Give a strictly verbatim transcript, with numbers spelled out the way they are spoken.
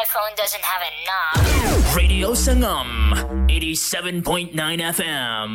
phone doesn't have a knob. Radio Sangam, eighty-seven point nine F M.